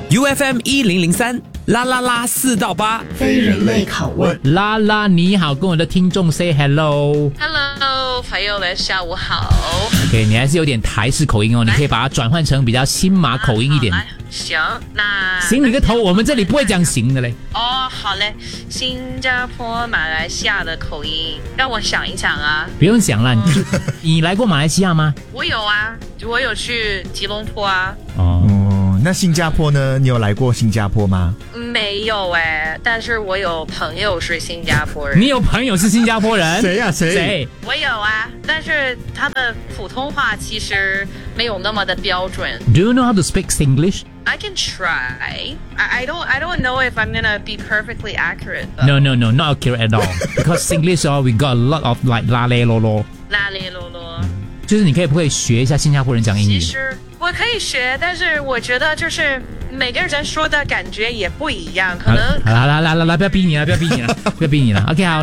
UFM 1003啦啦啦4到8， 非人类拷问。 拉拉你好，跟我的听众 say hello。 Hello， 朋友们，下午好。 OK， 你还是有点台式口音哦，你可以把它转换成比较新马口音一点。 行，那行你个头，我们这里不会讲行的嘞。 哦，好嘞。新加坡、马来西亚的口音，让我想一想啊。 不用想了，你来过马来西亚吗？ 我有啊，我有去吉隆坡啊。 哦，那新加坡呢？你有来过新加坡吗？ 没有哎，但是我有朋友是新加坡人。 你有朋友是新加坡人？ 谁呀？谁？ 我有啊，但是他的普通话其实没有那么的标准。 Do you know how to speak English? I can try. I don't know if I'm gonna be perfectly accurate though. No, not accurate at all. Because English, we got a lot of like 啦嘞啰啰。 啦哩啰啰。 就是你可以不可以学一下新加坡人讲英语？ 其实我可以学，但是我觉得就是每个人说的感觉也不一样，可能。 好啦，不要逼你了，不要逼你了，不要逼你了。OK， 好。